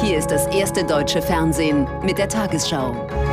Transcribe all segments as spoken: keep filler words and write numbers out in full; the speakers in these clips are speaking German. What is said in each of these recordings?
Hier ist das erste deutsche Fernsehen mit der Tagesschau.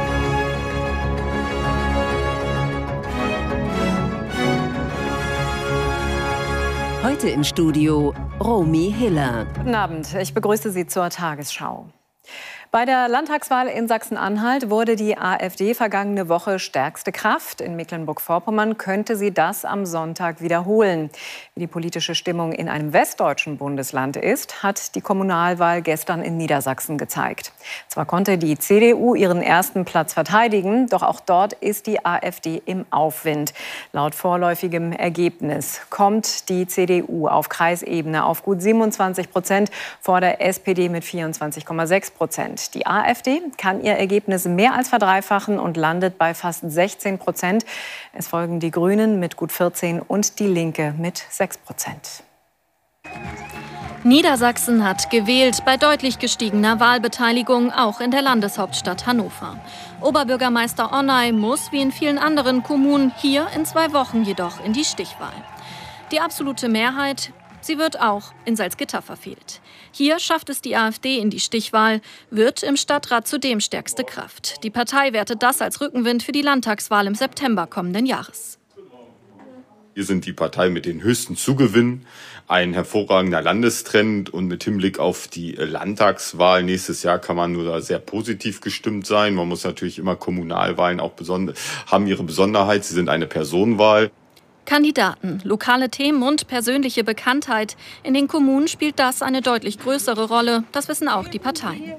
Heute im Studio Romy Hiller. Guten Abend, ich begrüße Sie zur Tagesschau. Bei der Landtagswahl in Sachsen-Anhalt wurde die AfD vergangene Woche stärkste Kraft. In Mecklenburg-Vorpommern könnte sie das am Sonntag wiederholen. Wie die politische Stimmung in einem westdeutschen Bundesland ist, hat die Kommunalwahl gestern in Niedersachsen gezeigt. Zwar konnte die C D U ihren ersten Platz verteidigen, doch auch dort ist die AfD im Aufwind. Laut vorläufigem Ergebnis kommt die C D U auf Kreisebene auf gut siebenundzwanzig Prozent vor der S P D mit vierundzwanzig Komma sechs Prozent. Die AfD kann ihr Ergebnis mehr als verdreifachen und landet bei fast sechzehn Prozent. Es folgen die Grünen mit gut vierzehn und die Linke mit sechs Prozent. Niedersachsen hat gewählt bei deutlich gestiegener Wahlbeteiligung, auch in der Landeshauptstadt Hannover. Oberbürgermeister Onay muss, wie in vielen anderen Kommunen, hier in zwei Wochen jedoch in die Stichwahl. Die absolute Mehrheit, sie wird auch in Salzgitter verfehlt. Hier schafft es die AfD in die Stichwahl, wird im Stadtrat zudem stärkste Kraft. Die Partei wertet das als Rückenwind für die Landtagswahl im September kommenden Jahres. Wir sind die Partei mit den höchsten Zugewinnen, ein hervorragender Landestrend und mit Hinblick auf die Landtagswahl nächstes Jahr kann man nur sehr positiv gestimmt sein. Man muss natürlich immer Kommunalwahlen auch besonder- haben ihre Besonderheit, sie sind eine Personenwahl. Kandidaten, lokale Themen und persönliche Bekanntheit. In den Kommunen spielt das eine deutlich größere Rolle. Das wissen auch die Parteien.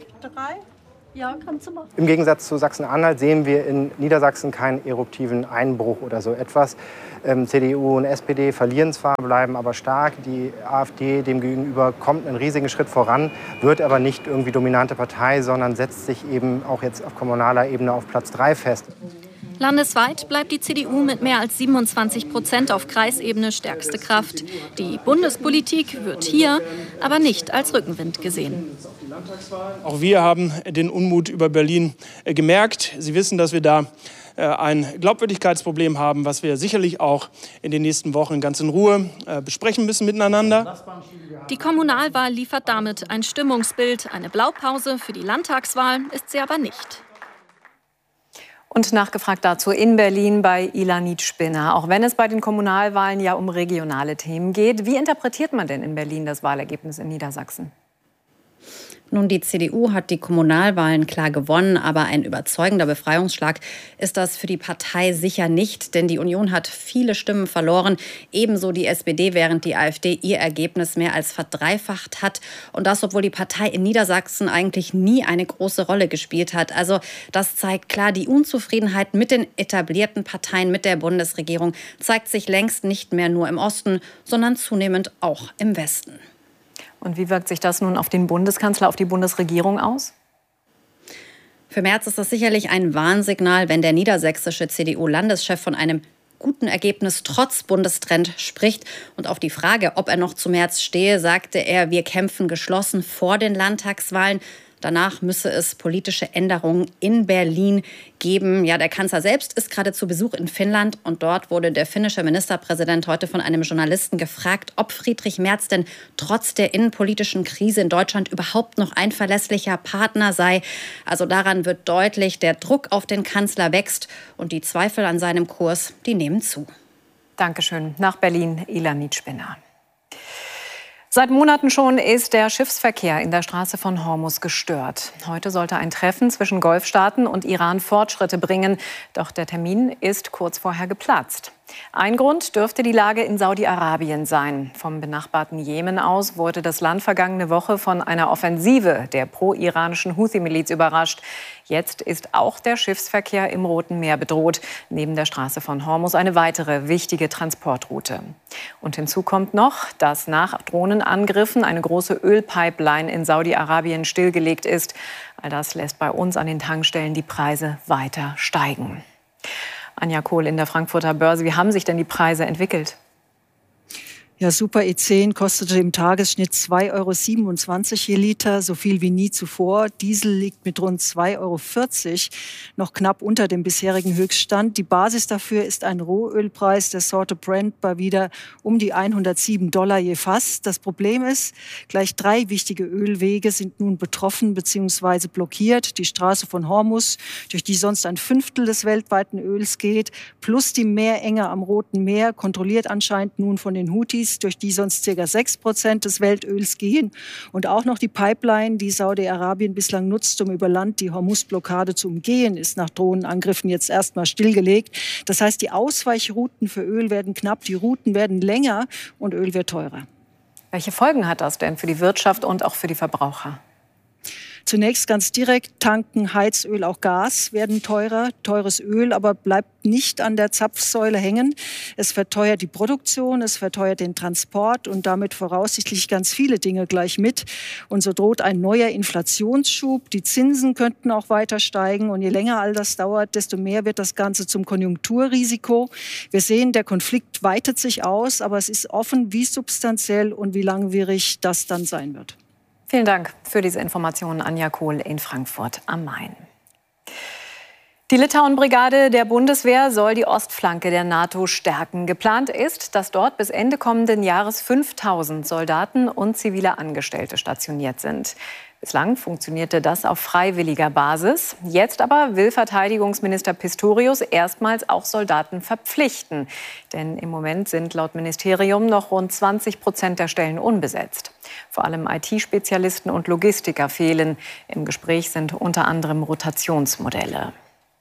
Im Gegensatz zu Sachsen-Anhalt sehen wir in Niedersachsen keinen eruptiven Einbruch oder so etwas. Ähm, C D U und S P D verlieren zwar, bleiben aber stark. Die AfD demgegenüber kommt einen riesigen Schritt voran, wird aber nicht irgendwie dominante Partei, sondern setzt sich eben auch jetzt auf kommunaler Ebene auf Platz drei fest. Landesweit bleibt die C D U mit mehr als siebenundzwanzig Prozent auf Kreisebene stärkste Kraft. Die Bundespolitik wird hier aber nicht als Rückenwind gesehen. Auch wir haben den Unmut über Berlin gemerkt. Sie wissen, dass wir da ein Glaubwürdigkeitsproblem haben, was wir sicherlich auch in den nächsten Wochen ganz in Ruhe besprechen müssen miteinander. Die Kommunalwahl liefert damit ein Stimmungsbild. Eine Blaupause für die Landtagswahl ist sie aber nicht. Und nachgefragt dazu in Berlin bei Ilanit Spinner. Auch wenn es bei den Kommunalwahlen ja um regionale Themen geht, wie interpretiert man denn in Berlin das Wahlergebnis in Niedersachsen? Nun, die C D U hat die Kommunalwahlen klar gewonnen, aber ein überzeugender Befreiungsschlag ist das für die Partei sicher nicht, denn die Union hat viele Stimmen verloren, ebenso die S P D, während die AfD ihr Ergebnis mehr als verdreifacht hat. Und das, obwohl die Partei in Niedersachsen eigentlich nie eine große Rolle gespielt hat. Also das zeigt klar, die Unzufriedenheit mit den etablierten Parteien, mit der Bundesregierung, zeigt sich längst nicht mehr nur im Osten, sondern zunehmend auch im Westen. Und wie wirkt sich das nun auf den Bundeskanzler, auf die Bundesregierung aus? Für Merz ist das sicherlich ein Warnsignal, wenn der niedersächsische C D U-Landeschef von einem guten Ergebnis trotz Bundestrend spricht. Und auf die Frage, ob er noch zu Merz stehe, sagte er, wir kämpfen geschlossen vor den Landtagswahlen. Danach müsse es politische Änderungen in Berlin geben. Ja, der Kanzler selbst ist gerade zu Besuch in Finnland. Und dort wurde der finnische Ministerpräsident heute von einem Journalisten gefragt, ob Friedrich Merz denn trotz der innenpolitischen Krise in Deutschland überhaupt noch ein verlässlicher Partner sei. Also daran wird deutlich, der Druck auf den Kanzler wächst und die Zweifel an seinem Kurs, die nehmen zu. Dankeschön. Nach Berlin, Ilanit Spinner. Seit Monaten schon ist der Schiffsverkehr in der Straße von Hormuz gestört. Heute sollte ein Treffen zwischen Golfstaaten und Iran Fortschritte bringen. Doch der Termin ist kurz vorher geplatzt. Ein Grund dürfte die Lage in Saudi-Arabien sein. Vom benachbarten Jemen aus wurde das Land vergangene Woche von einer Offensive der pro-iranischen Houthi-Miliz überrascht. Jetzt ist auch der Schiffsverkehr im Roten Meer bedroht. Neben der Straße von Hormuz eine weitere wichtige Transportroute. Und hinzu kommt noch, dass nach Drohnenangriffen eine große Ölpipeline in Saudi-Arabien stillgelegt ist. All das lässt bei uns an den Tankstellen die Preise weiter steigen. Anja Kohl in der Frankfurter Börse. Wie haben sich denn die Preise entwickelt? Ja, Super E zehn kostete im Tagesschnitt zwei Euro siebenundzwanzig je Liter, so viel wie nie zuvor. Diesel liegt mit rund zwei Euro vierzig, noch knapp unter dem bisherigen Höchststand. Die Basis dafür ist ein Rohölpreis der Sorte Brent bei wieder um die hundertsieben Dollar je Fass. Das Problem ist, gleich drei wichtige Ölwege sind nun betroffen bzw. blockiert. Die Straße von Hormuz, durch die sonst ein Fünftel des weltweiten Öls geht, plus die Meerenge am Roten Meer, kontrolliert anscheinend nun von den Houthis, durch die sonst ca. sechs Prozent des Weltöls gehen. Und auch noch die Pipeline, die Saudi-Arabien bislang nutzt, um über Land die Hormuz-Blockade zu umgehen, ist nach Drohnenangriffen jetzt erstmal stillgelegt. Das heißt, die Ausweichrouten für Öl werden knapp, die Routen werden länger und Öl wird teurer. Welche Folgen hat das denn für die Wirtschaft und auch für die Verbraucher? Zunächst ganz direkt, tanken, Heizöl, auch Gas werden teurer. Teures Öl aber bleibt nicht an der Zapfsäule hängen. Es verteuert die Produktion, es verteuert den Transport und damit voraussichtlich ganz viele Dinge gleich mit. Und so droht ein neuer Inflationsschub. Die Zinsen könnten auch weiter steigen. Und je länger all das dauert, desto mehr wird das Ganze zum Konjunkturrisiko. Wir sehen, der Konflikt weitet sich aus, aber es ist offen, wie substanziell und wie langwierig das dann sein wird. Vielen Dank für diese Informationen, Anja Kohl in Frankfurt am Main. Die Litauen-Brigade der Bundeswehr soll die Ostflanke der NATO stärken. Geplant ist, dass dort bis Ende kommenden Jahres fünftausend Soldaten und zivile Angestellte stationiert sind. Bislang funktionierte das auf freiwilliger Basis. Jetzt aber will Verteidigungsminister Pistorius erstmals auch Soldaten verpflichten. Denn im Moment sind laut Ministerium noch rund zwanzig Prozent der Stellen unbesetzt. Vor allem I T-Spezialisten und Logistiker fehlen. Im Gespräch sind unter anderem Rotationsmodelle.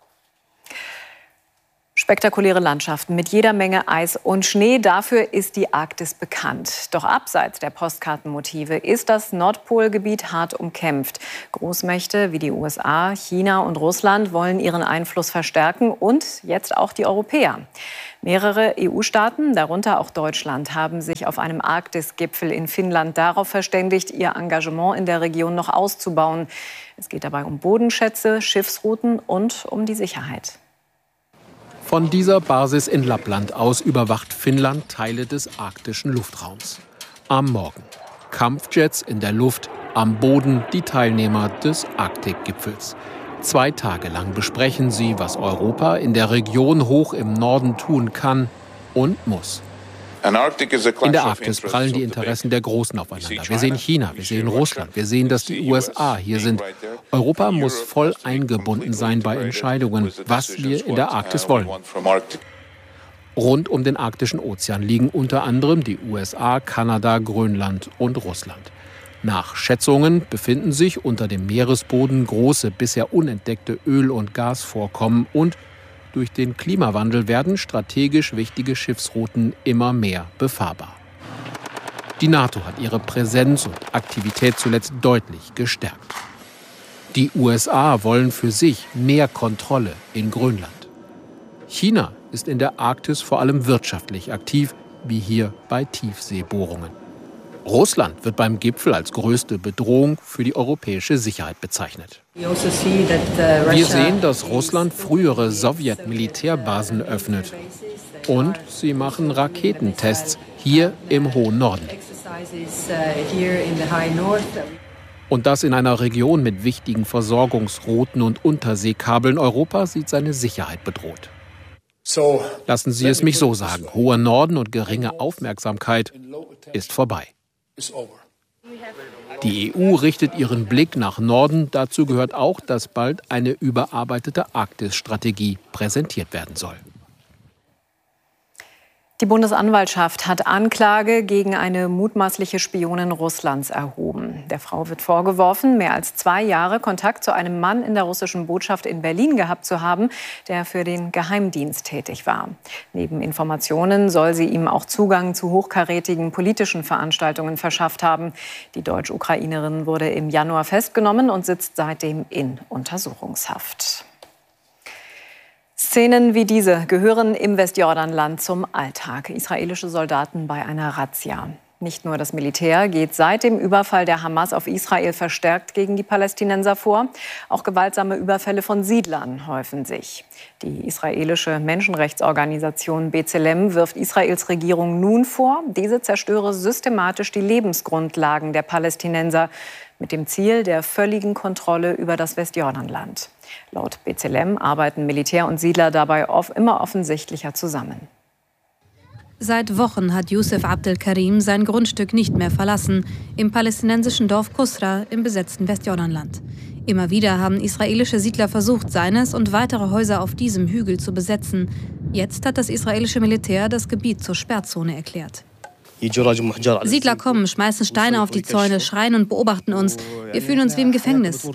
Spektakuläre Landschaften mit jeder Menge Eis und Schnee. Dafür ist die Arktis bekannt. Doch abseits der Postkartenmotive ist das Nordpolgebiet hart umkämpft. Großmächte wie die U S A, China und Russland wollen ihren Einfluss verstärken und jetzt auch die Europäer. Mehrere E U-Staaten, darunter auch Deutschland, haben sich auf einem Arktis-Gipfel in Finnland darauf verständigt, ihr Engagement in der Region noch auszubauen. Es geht dabei um Bodenschätze, Schiffsrouten und um die Sicherheit. Von dieser Basis in Lappland aus überwacht Finnland Teile des arktischen Luftraums. Am Morgen Kampfjets in der Luft, am Boden die Teilnehmer des Arktikgipfels. Zwei Tage lang besprechen sie, was Europa in der Region hoch im Norden tun kann und muss. In der Arktis prallen die Interessen der Großen aufeinander. Wir sehen China, wir sehen Russland, wir sehen, dass die U S A hier sind. Europa muss voll eingebunden sein bei Entscheidungen, was wir in der Arktis wollen. Rund um den arktischen Ozean liegen unter anderem die U S A, Kanada, Grönland und Russland. Nach Schätzungen befinden sich unter dem Meeresboden große, bisher unentdeckte Öl- und Gasvorkommen und durch den Klimawandel werden strategisch wichtige Schiffsrouten immer mehr befahrbar. Die NATO hat ihre Präsenz und Aktivität zuletzt deutlich gestärkt. Die U S A wollen für sich mehr Kontrolle in Grönland. China ist in der Arktis vor allem wirtschaftlich aktiv, wie hier bei Tiefseebohrungen. Russland wird beim Gipfel als größte Bedrohung für die europäische Sicherheit bezeichnet. Wir sehen, dass Russland frühere Sowjet-Militärbasen öffnet. Und sie machen Raketentests hier im hohen Norden. Und das in einer Region mit wichtigen Versorgungsrouten und Unterseekabeln. Europa sieht seine Sicherheit bedroht. Lassen Sie es mich so sagen. Hoher Norden und geringe Aufmerksamkeit ist vorbei. Die E U richtet ihren Blick nach Norden. Dazu gehört auch, dass bald eine überarbeitete Arktis-Strategie präsentiert werden soll. Die Bundesanwaltschaft hat Anklage gegen eine mutmaßliche Spionin Russlands erhoben. Der Frau wird vorgeworfen, mehr als zwei Jahre Kontakt zu einem Mann in der russischen Botschaft in Berlin gehabt zu haben, der für den Geheimdienst tätig war. Neben Informationen soll sie ihm auch Zugang zu hochkarätigen politischen Veranstaltungen verschafft haben. Die Deutsch-Ukrainerin wurde im Januar festgenommen und sitzt seitdem in Untersuchungshaft. Szenen wie diese gehören im Westjordanland zum Alltag. Israelische Soldaten bei einer Razzia. Nicht nur das Militär geht seit dem Überfall der Hamas auf Israel verstärkt gegen die Palästinenser vor. Auch gewaltsame Überfälle von Siedlern häufen sich. Die israelische Menschenrechtsorganisation B'Tselem wirft Israels Regierung nun vor, diese zerstöre systematisch die Lebensgrundlagen der Palästinenser mit dem Ziel der völligen Kontrolle über das Westjordanland. Laut B'Tselem arbeiten Militär und Siedler dabei oft immer offensichtlicher zusammen. Seit Wochen hat Youssef Abdelkarim sein Grundstück nicht mehr verlassen, im palästinensischen Dorf Kusra im besetzten Westjordanland. Immer wieder haben israelische Siedler versucht, seines und weitere Häuser auf diesem Hügel zu besetzen. Jetzt hat das israelische Militär das Gebiet zur Sperrzone erklärt. Siedler kommen, schmeißen Steine auf die Zäune, schreien und beobachten uns. Wir fühlen uns wie im Gefängnis.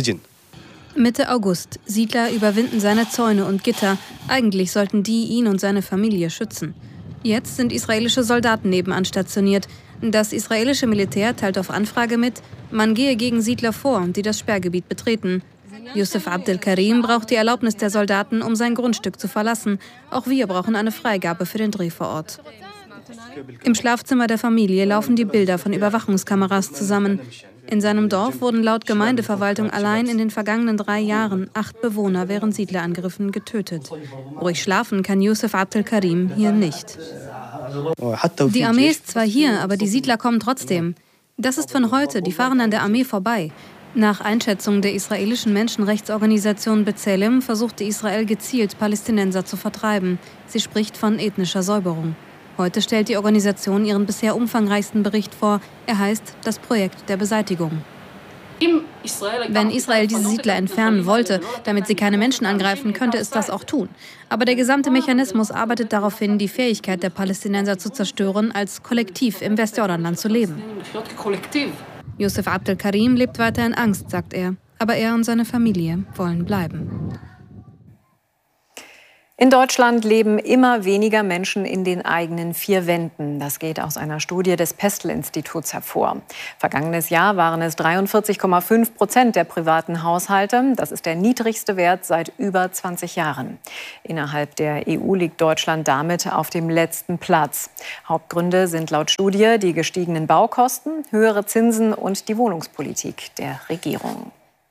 Mitte August. Siedler überwinden seine Zäune und Gitter. Eigentlich sollten die ihn und seine Familie schützen. Jetzt sind israelische Soldaten nebenan stationiert. Das israelische Militär teilt auf Anfrage mit, man gehe gegen Siedler vor, die das Sperrgebiet betreten. Youssef Abdelkarim braucht die Erlaubnis der Soldaten, um sein Grundstück zu verlassen. Auch wir brauchen eine Freigabe für den Dreh vor Ort. Im Schlafzimmer der Familie laufen die Bilder von Überwachungskameras zusammen. In seinem Dorf wurden laut Gemeindeverwaltung allein in den vergangenen drei Jahren acht Bewohner während Siedlerangriffen getötet. Ruhig schlafen kann Youssef Abdelkarim hier nicht. Die Armee ist zwar hier, aber die Siedler kommen trotzdem. Das ist von heute, die fahren an der Armee vorbei. Nach Einschätzung der israelischen Menschenrechtsorganisation B'Tselem versuchte Israel gezielt, Palästinenser zu vertreiben. Sie spricht von ethnischer Säuberung. Heute stellt die Organisation ihren bisher umfangreichsten Bericht vor. Er heißt das Projekt der Beseitigung. Wenn Israel diese Siedler entfernen wollte, damit sie keine Menschen angreifen, könnte es das auch tun. Aber der gesamte Mechanismus arbeitet darauf hin, die Fähigkeit der Palästinenser zu zerstören, als Kollektiv im Westjordanland zu leben. Youssef Abdelkarim lebt weiter in Angst, sagt er. Aber er und seine Familie wollen bleiben. In Deutschland leben immer weniger Menschen in den eigenen vier Wänden. Das geht aus einer Studie des Pestel-Instituts hervor. Vergangenes Jahr waren es dreiundvierzig Komma fünf Prozent der privaten Haushalte. Das ist der niedrigste Wert seit über zwanzig Jahren. Innerhalb der E U liegt Deutschland damit auf dem letzten Platz. Hauptgründe sind laut Studie die gestiegenen Baukosten, höhere Zinsen und die Wohnungspolitik der Regierung.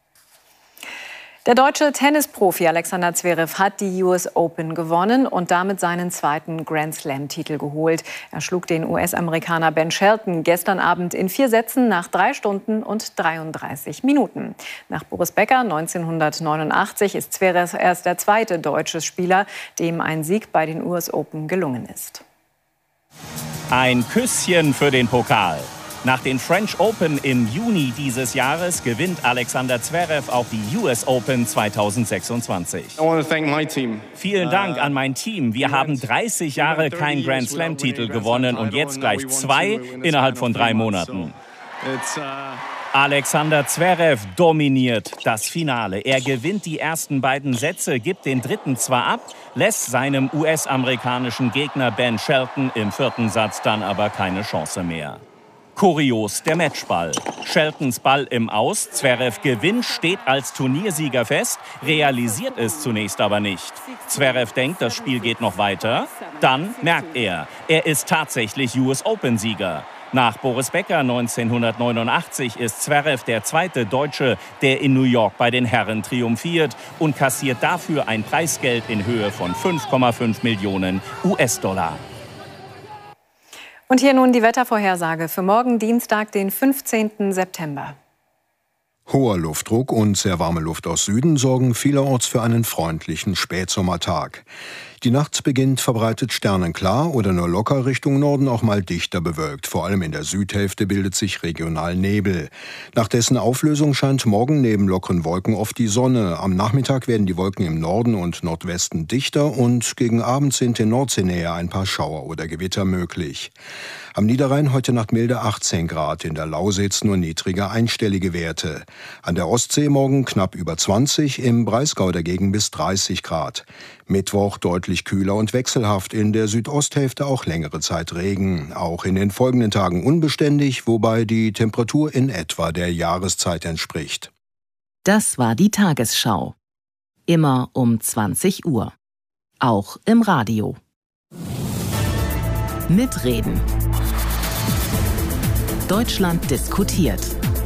Der deutsche Tennisprofi Alexander Zverev hat die U S Open gewonnen und damit seinen zweiten Grand-Slam-Titel geholt. Er schlug den U S-Amerikaner Ben Shelton gestern Abend in vier Sätzen nach drei Stunden und dreiunddreißig Minuten. Nach Boris Becker neunzehnhundertneunundachtzig ist Zverev erst der zweite deutsche Spieler, dem ein Sieg bei den U S Open gelungen ist. Ein Küsschen für den Pokal. Nach den French Open im Juni dieses Jahres gewinnt Alexander Zverev auch die U S Open zweitausendsechsundzwanzig. Vielen Dank an mein Team. Wir haben dreißig Jahre keinen Grand Slam-Titel gewonnen und jetzt gleich zwei innerhalb von drei Monaten. Alexander Zverev dominiert das Finale. Er gewinnt die ersten beiden Sätze, gibt den dritten zwar ab, lässt seinem U S-amerikanischen Gegner Ben Shelton im vierten Satz dann aber keine Chance mehr. Kurios der Matchball. Sheltons Ball im Aus, Zverev gewinnt, steht als Turniersieger fest, realisiert es zunächst aber nicht. Zverev denkt, das Spiel geht noch weiter. Dann merkt er, er ist tatsächlich U S Open-Sieger. Nach Boris Becker neunzehnhundertneunundachtzig ist Zverev der zweite Deutsche, der in New York bei den Herren triumphiert und kassiert dafür ein Preisgeld in Höhe von fünf Komma fünf Millionen U S-Dollar. Und hier nun die Wettervorhersage für morgen Dienstag, den fünfzehnten September. Hoher Luftdruck und sehr warme Luft aus Süden sorgen vielerorts für einen freundlichen Spätsommertag. Die Nacht beginnt verbreitet sternenklar oder nur locker Richtung Norden auch mal dichter bewölkt. Vor allem in der Südhälfte bildet sich regional Nebel. Nach dessen Auflösung scheint morgen neben lockeren Wolken oft die Sonne. Am Nachmittag werden die Wolken im Norden und Nordwesten dichter und gegen Abend sind in Nordseenähe ein paar Schauer oder Gewitter möglich. Am Niederrhein heute Nacht milde achtzehn Grad, in der Lausitz nur niedrige einstellige Werte. An der Ostsee morgen knapp über zwanzig, im Breisgau dagegen bis dreißig Grad. Mittwoch deutlich kühler und wechselhaft, in der Südosthälfte auch längere Zeit Regen. Auch in den folgenden Tagen unbeständig, wobei die Temperatur in etwa der Jahreszeit entspricht. Das war die Tagesschau. Immer um zwanzig Uhr. Auch im Radio. Mitreden. Deutschland diskutiert.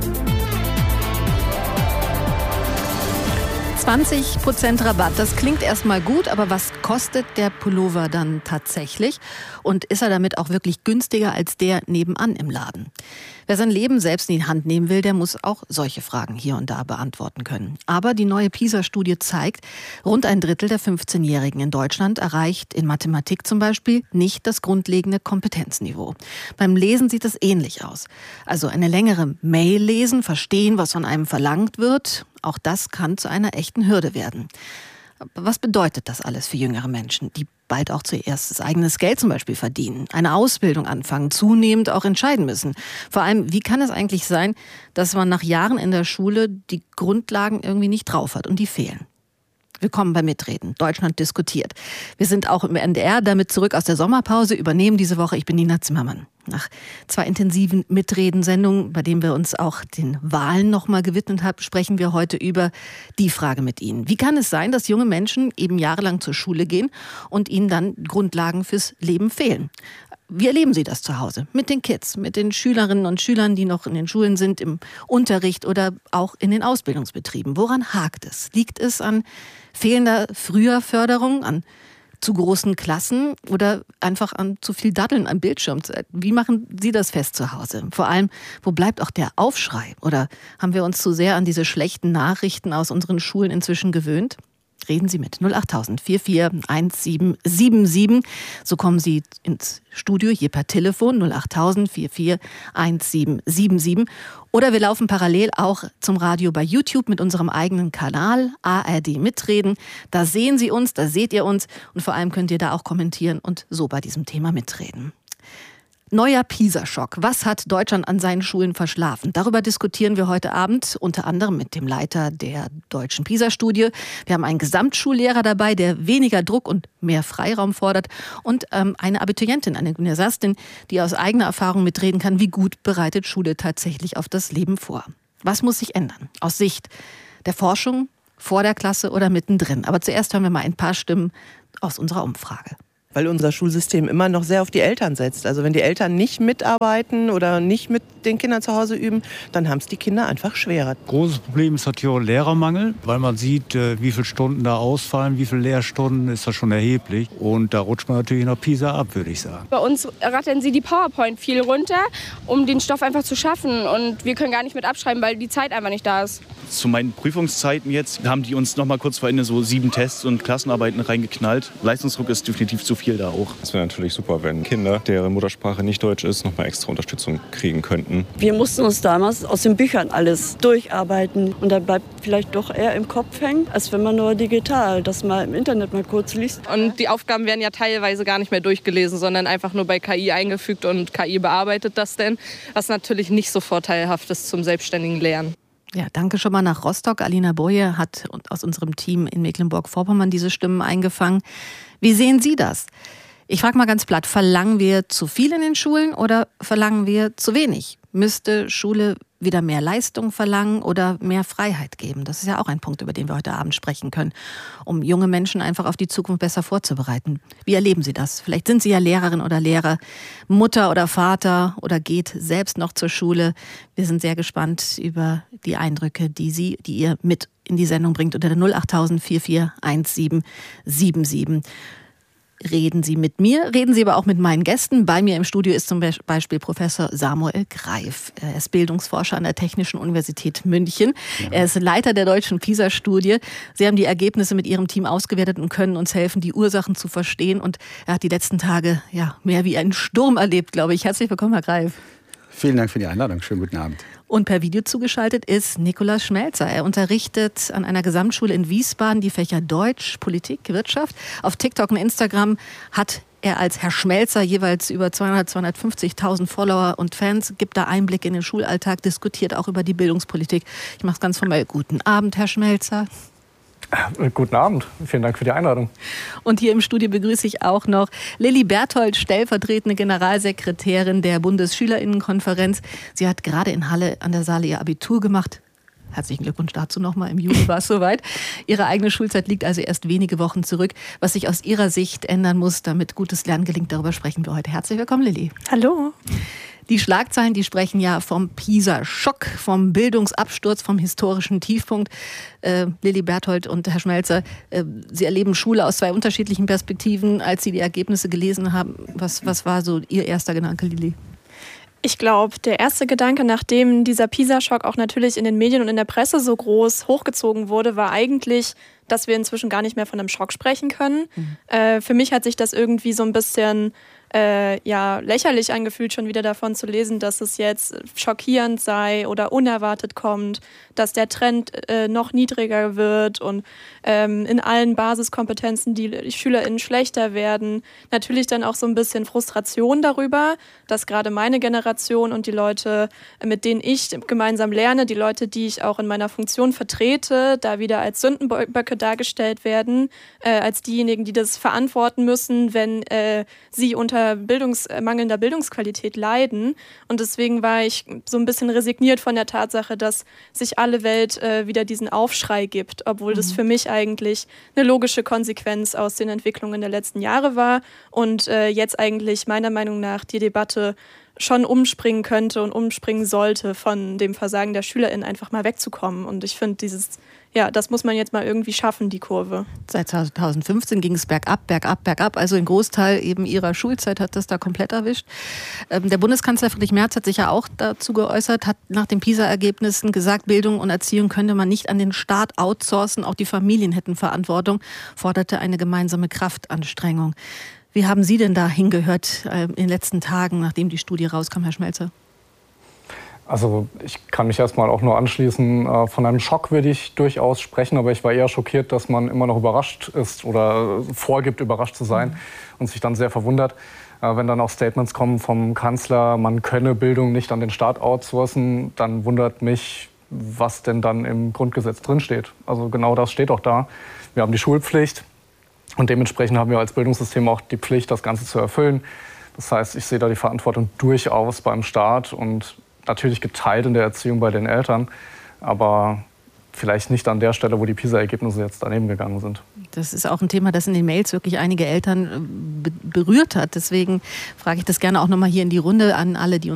zwanzig Prozent Rabatt, das klingt erstmal gut, aber was kostet der Pullover dann tatsächlich? Und ist er damit auch wirklich günstiger als der nebenan im Laden? Wer sein Leben selbst in die Hand nehmen will, der muss auch solche Fragen hier und da beantworten können. Aber die neue PISA-Studie zeigt, rund ein Drittel der fünfzehnjährigen in Deutschland erreicht in Mathematik zum Beispiel nicht das grundlegende Kompetenzniveau. Beim Lesen sieht es ähnlich aus. Also eine längere Mail lesen, verstehen, was von einem verlangt wird, auch das kann zu einer echten Hürde werden. Was bedeutet das alles für jüngere Menschen, die bald auch zuerst das eigenes Geld zum Beispiel verdienen, eine Ausbildung anfangen, zunehmend auch entscheiden müssen? Vor allem, wie kann es eigentlich sein, dass man nach Jahren in der Schule die Grundlagen irgendwie nicht drauf hat und die fehlen? Willkommen bei Mitreden. Deutschland diskutiert. Wir sind auch im N D R damit zurück aus der Sommerpause, übernehmen diese Woche. Ich bin Nina Zimmermann. Nach zwei intensiven Mitredensendungen, bei denen wir uns auch den Wahlen noch mal gewidmet haben, sprechen wir heute über die Frage mit Ihnen. Wie kann es sein, dass junge Menschen eben jahrelang zur Schule gehen und ihnen dann Grundlagen fürs Leben fehlen? Wie erleben Sie das zu Hause? Mit den Kids, mit den Schülerinnen und Schülern, die noch in den Schulen sind, im Unterricht oder auch in den Ausbildungsbetrieben. Woran hakt es? Liegt es an fehlender früher Förderung, an zu großen Klassen oder einfach an zu viel Daddeln am Bildschirm? Wie machen Sie das fest zu Hause? Vor allem, wo bleibt auch der Aufschrei? Oder haben wir uns zu sehr an diese schlechten Nachrichten aus unseren Schulen inzwischen gewöhnt? Reden Sie mit null acht null null vier vier eins sieben sieben sieben. So kommen Sie ins Studio hier per Telefon null acht null null vier vier eins sieben sieben sieben. Oder wir laufen parallel auch zum Radio bei YouTube mit unserem eigenen Kanal A R D Mitreden. Da sehen Sie uns, da seht ihr uns und vor allem könnt ihr da auch kommentieren und so bei diesem Thema mitreden. Neuer PISA-Schock. Was hat Deutschland an seinen Schulen verschlafen? Darüber diskutieren wir heute Abend, unter anderem mit dem Leiter der deutschen PISA-Studie. Wir haben einen Gesamtschullehrer dabei, der weniger Druck und mehr Freiraum fordert. Und ähm, eine Abiturientin, eine Gymnasiastin, die aus eigener Erfahrung mitreden kann, wie gut bereitet Schule tatsächlich auf das Leben vor. Was muss sich ändern? Aus Sicht der Forschung, vor der Klasse oder mittendrin? Aber zuerst hören wir mal ein paar Stimmen aus unserer Umfrage. Weil unser Schulsystem immer noch sehr auf die Eltern setzt. Also wenn die Eltern nicht mitarbeiten oder nicht mit den Kindern zu Hause üben, dann haben es die Kinder einfach schwerer. Großes Problem ist natürlich auch Lehrermangel, weil man sieht, wie viele Stunden da ausfallen, wie viele Lehrstunden, ist das schon erheblich. Und da rutscht man natürlich noch PISA ab, würde ich sagen. Bei uns rattern sie die PowerPoint viel runter, um den Stoff einfach zu schaffen. Und wir können gar nicht mit abschreiben, weil die Zeit einfach nicht da ist. Zu meinen Prüfungszeiten jetzt haben die uns noch mal kurz vor Ende so sieben Tests und Klassenarbeiten reingeknallt. Leistungsdruck ist definitiv zu viel da auch. Es wäre natürlich super, wenn Kinder, deren Muttersprache nicht Deutsch ist, noch mal extra Unterstützung kriegen könnten. Wir mussten uns damals aus den Büchern alles durcharbeiten und dann bleibt vielleicht doch eher im Kopf hängen, als wenn man nur digital das mal im Internet mal kurz liest. Und die Aufgaben werden ja teilweise gar nicht mehr durchgelesen, sondern einfach nur bei K I eingefügt und K I bearbeitet das denn, was natürlich nicht so vorteilhaft ist zum selbstständigen Lernen. Ja, danke schon mal nach Rostock. Alina Boje hat aus unserem Team in Mecklenburg-Vorpommern diese Stimmen eingefangen. Wie sehen Sie das? Ich frage mal ganz platt, verlangen wir zu viel in den Schulen oder verlangen wir zu wenig? Müsste Schule wieder mehr Leistung verlangen oder mehr Freiheit geben? Das ist ja auch ein Punkt, über den wir heute Abend sprechen können, um junge Menschen einfach auf die Zukunft besser vorzubereiten. Wie erleben Sie das? Vielleicht sind Sie ja Lehrerin oder Lehrer, Mutter oder Vater oder geht selbst noch zur Schule. Wir sind sehr gespannt über die Eindrücke, die Sie, die ihr mit in die Sendung bringt unter der null acht null null vier vier eins sieben sieben sieben. Reden Sie mit mir, reden Sie aber auch mit meinen Gästen. Bei mir im Studio ist zum Beispiel Professor Samuel Greif. Er ist Bildungsforscher an der Technischen Universität München. Ja. Er ist Leiter der deutschen PISA-Studie. Sie haben die Ergebnisse mit Ihrem Team ausgewertet und können uns helfen, die Ursachen zu verstehen. Und er hat die letzten Tage ja mehr wie einen Sturm erlebt, glaube ich. Herzlich willkommen, Herr Greif. Vielen Dank für die Einladung. Schönen guten Abend. Und per Video zugeschaltet ist Nikolaus Schmelzer. Er unterrichtet an einer Gesamtschule in Wiesbaden die Fächer Deutsch, Politik, Wirtschaft. Auf TikTok und Instagram hat er als Herr Schmelzer jeweils über zweihundert, zweihundertfünfzigtausend Follower und Fans, gibt da Einblick in den Schulalltag, diskutiert auch über die Bildungspolitik. Ich mache es ganz formell. Guten Abend, Herr Schmelzer. Guten Abend, vielen Dank für die Einladung. Und hier im Studio begrüße ich auch noch Lilly Berthold, stellvertretende Generalsekretärin der Bundesschülerinnenkonferenz. Sie hat gerade in Halle an der Saale ihr Abitur gemacht. Herzlichen Glückwunsch dazu nochmal, im Juli war es soweit. Ihre eigene Schulzeit liegt also erst wenige Wochen zurück. Was sich aus Ihrer Sicht ändern muss, damit gutes Lernen gelingt, darüber sprechen wir heute. Herzlich willkommen, Lilly. Hallo. Die Schlagzeilen, die sprechen ja vom PISA-Schock, vom Bildungsabsturz, vom historischen Tiefpunkt. Äh, Lilly Berthold und Herr Schmelzer, äh, Sie erleben Schule aus zwei unterschiedlichen Perspektiven. Als Sie die Ergebnisse gelesen haben, was, was war so Ihr erster Gedanke, Lilly? Ich glaube, der erste Gedanke, nachdem dieser PISA-Schock auch natürlich in den Medien und in der Presse so groß hochgezogen wurde, war eigentlich, dass wir inzwischen gar nicht mehr von einem Schock sprechen können. Mhm. Äh, für mich hat sich das irgendwie so ein bisschen äh, ja, lächerlich angefühlt, schon wieder davon zu lesen, dass es jetzt schockierend sei oder unerwartet kommt, dass der Trend äh, noch niedriger wird und ähm, in allen Basiskompetenzen die SchülerInnen schlechter werden. Natürlich dann auch so ein bisschen Frustration darüber, dass gerade meine Generation und die Leute, mit denen ich gemeinsam lerne, die Leute, die ich auch in meiner Funktion vertrete, da wieder als Sündenböcke dargestellt werden, äh, als diejenigen, die das verantworten müssen, wenn äh, sie unter Bildungs-, mangelnder Bildungsqualität leiden. Und deswegen war ich so ein bisschen resigniert von der Tatsache, dass sich alle Welt äh, wieder diesen Aufschrei gibt, obwohl mhm. das für mich eigentlich eine logische Konsequenz aus den Entwicklungen der letzten Jahre war und äh, jetzt eigentlich meiner Meinung nach die Debatte schon umspringen könnte und umspringen sollte, von dem Versagen der SchülerInnen einfach mal wegzukommen. Und ich finde, dieses, ja, das muss man jetzt mal irgendwie schaffen, die Kurve. Seit zweitausendfünfzehn ging es bergab, bergab, bergab. Also ein Großteil eben ihrer Schulzeit hat das da komplett erwischt. Ähm, der Bundeskanzler Friedrich Merz hat sich ja auch dazu geäußert, hat nach den PISA-Ergebnissen gesagt, Bildung und Erziehung könnte man nicht an den Staat outsourcen, auch die Familien hätten Verantwortung, forderte eine gemeinsame Kraftanstrengung. Wie haben Sie denn da hingehört äh, in den letzten Tagen, nachdem die Studie rauskam, Herr Schmelzer? Also ich kann mich erstmal auch nur anschließen. Äh, von einem Schock würde ich durchaus sprechen, aber ich war eher schockiert, dass man immer noch überrascht ist oder vorgibt, überrascht zu sein mhm. und sich dann sehr verwundert, äh, wenn dann auch Statements kommen vom Kanzler, man könne Bildung nicht an den Staat outsourcen, dann wundert mich, was denn dann im Grundgesetz drinsteht. Also genau das steht auch da. Wir haben die Schulpflicht. Und dementsprechend haben wir als Bildungssystem auch die Pflicht, das Ganze zu erfüllen. Das heißt, ich sehe da die Verantwortung durchaus beim Staat und natürlich geteilt in der Erziehung bei den Eltern, aber vielleicht nicht an der Stelle, wo die PISA-Ergebnisse jetzt daneben gegangen sind. Das ist auch ein Thema, das in den Mails wirklich einige Eltern be- berührt hat. Deswegen frage ich das gerne auch nochmal hier in die Runde an alle, die uns